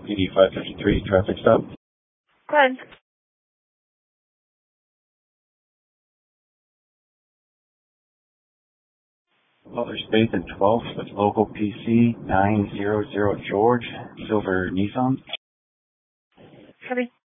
PD 553, traffic stop. Go ahead. Butler Space at 12 with local PC 900 George, silver Nissan. Copy.